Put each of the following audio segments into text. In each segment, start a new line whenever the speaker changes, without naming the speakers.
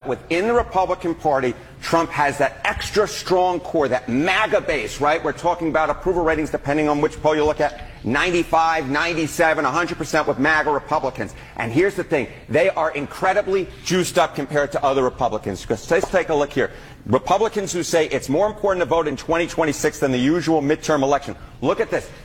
within the Republican Party, Trump has that extra strong core, that MAGA base, right? We're talking about approval ratings, depending on which poll you look at, 95, 97, 100% with MAGA Republicans. And here's the thing. They are incredibly juiced up compared to other Republicans. Because let's take a look here. Republicans who say it's more important to vote in 2026 than the usual midterm election. Look at this.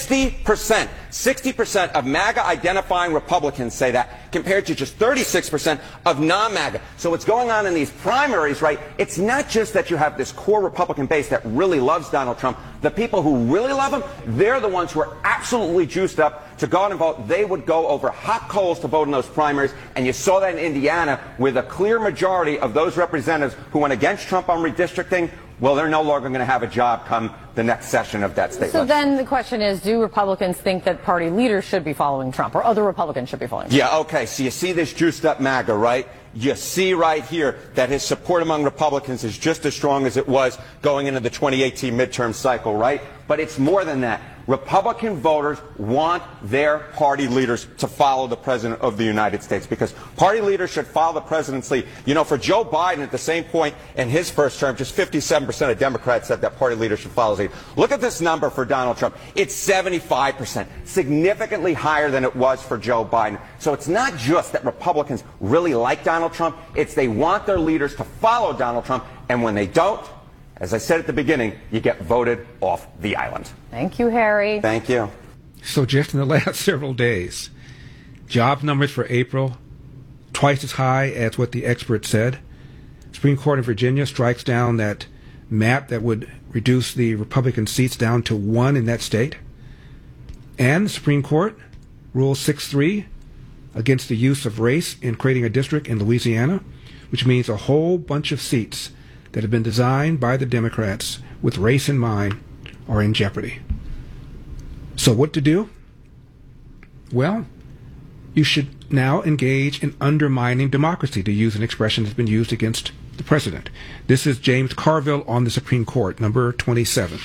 60% of MAGA identifying Republicans say that, compared to just 36% of non-MAGA. So what's going on in these primaries, right? It's not just that you have this core Republican base that really loves Donald Trump. The people who really love him, they're the ones who are absolutely juiced up to go out and vote. They would go over hot coals to vote in those primaries. And you saw that in Indiana, with a clear majority of those representatives who went against Trump on redistricting. Well, they're no longer going to have a job come the next session of that state.
So then the question is, do Republicans think that party leaders should be following Trump, or other Republicans should be following Trump?
Yeah, okay. So you see this juiced up MAGA, right? You see right here that his support among Republicans is just as strong as it was going into the 2018 midterm cycle, right? But it's more than that. Republican voters want their party leaders to follow the President of the United States, because party leaders should follow the President's lead. You know, for Joe Biden at the same point in his first term, just 57% of Democrats said that party leaders should follow his lead. Look at this number for Donald Trump. It's 75%, significantly higher than it was for Joe Biden. So it's not just that Republicans really like Donald Trump, it's they want their leaders to follow Donald Trump, and when they don't, as I said at the beginning, you get voted off the island.
Thank you, Harry.
Thank you.
So just in the last several days, job numbers for April, twice as high as what the experts said. Supreme Court of Virginia strikes down that map that would reduce the Republican seats down to 1 in that state. And the Supreme Court rules 6-3 against the use of race in creating a district in Louisiana, which means a whole bunch of seats that have been designed by the Democrats with race in mind are in jeopardy. So what to do? Well, you should now engage in undermining democracy, to use an expression that's been used against the president. This is James Carville on the Supreme Court, number 27.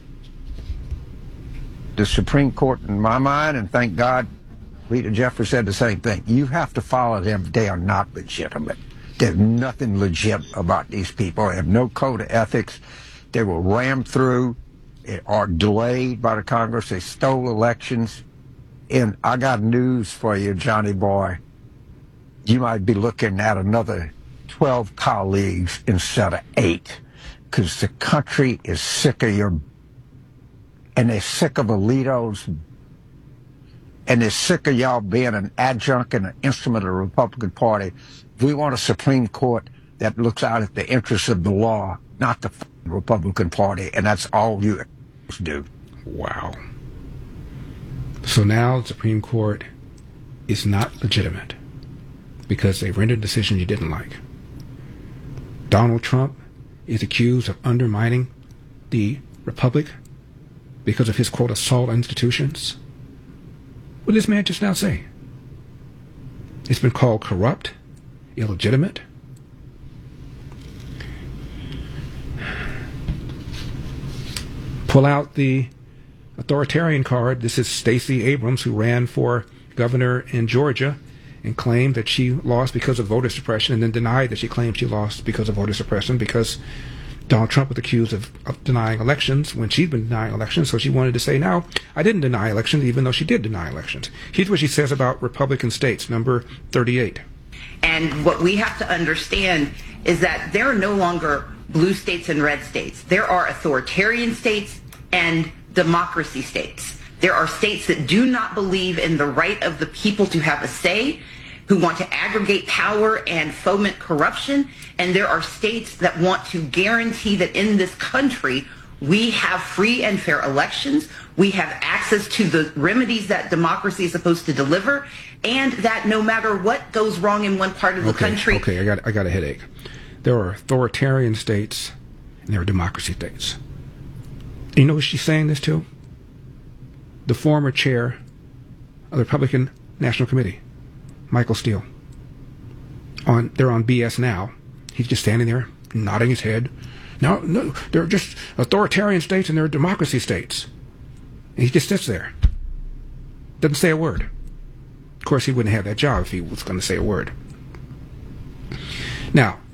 The Supreme Court, in my mind, and thank God, Rita Jeffers said the same thing. You have to follow them. They are not legitimate. There's nothing legit about these people. They have no code of ethics. They were rammed through or delayed by the Congress. They stole elections. And I got news for you, Johnny boy. You might be looking at another 12 colleagues instead of 8, because the country is sick of your, and they're sick of Alito's, and they're sick of y'all being an adjunct and an instrument of the Republican Party. We want a Supreme Court that looks out at the interests of the law, not the Republican Party, and that's all you do.
Wow. So now the Supreme Court is not legitimate because they rendered a decision you didn't like. Donald Trump is accused of undermining the Republic because of his, quote, assault on institutions. What did this man just now say? It's been called corrupt, illegitimate. Pull out the authoritarian card. This is Stacey Abrams, who ran for governor in Georgia and claimed that she lost because of voter suppression, and then denied that she claimed she lost because of voter suppression, because Donald Trump was accused of denying elections when she'd been denying elections. So she wanted to say, no, I didn't deny elections, even though she did deny elections. Here's what she says about Republican states, number 38.
And what we have to understand is that there are no longer blue states and red states. There are authoritarian states and democracy states. There are states that do not believe in the right of the people to have a say, who want to aggregate power and foment corruption. And there are states that want to guarantee that in this country, we have free and fair elections, we have access to the remedies that democracy is supposed to deliver, and that no matter what goes wrong in one part of the country...
Okay, I got a headache. There are authoritarian states and there are democracy states. You know who she's saying this to? The former chair of the Republican National Committee, Michael Steele. They're on BS Now. He's just standing there, nodding his head. No, they're just authoritarian states and they're democracy states. And he just sits there. Doesn't say a word. Of course, he wouldn't have that job if he was going to say a word. Now,